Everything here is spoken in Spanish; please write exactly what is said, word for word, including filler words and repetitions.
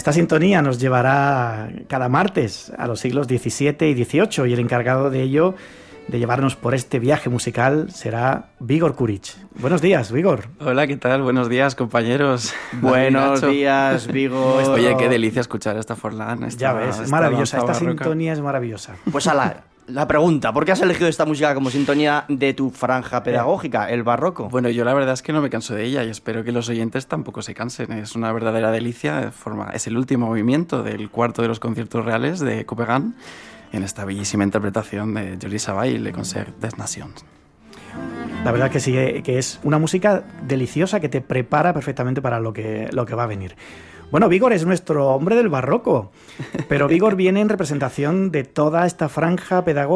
Esta sintonía nos llevará cada martes a los siglos diecisiete y dieciocho y el encargado de ello, de llevarnos por este viaje musical, será Vígor Kuric. Buenos días, Vígor. Hola, ¿qué tal? Buenos días, compañeros. Buenos días, Vígor. Oye, qué delicia escuchar esta Forlán. Esta, ya ves, es esta maravillosa, esta barroca. sintonía es maravillosa. Pues a la, la pregunta, ¿por qué has elegido esta música como sintonía de tu franja pedagógica, el barroco? Bueno, yo la verdad es que no me canso de ella y espero que los oyentes tampoco se cansen. Es una verdadera delicia. Forma, es el último movimiento del cuarto de los conciertos reales de Copenhague, en esta bellísima interpretación de Jordi Savall y Le Concert des Nations. La verdad que sí, que es una música deliciosa que te prepara perfectamente para lo que, lo que va a venir. Bueno, Vígor es nuestro hombre del barroco, pero Vígor viene en representación de toda esta franja pedagógica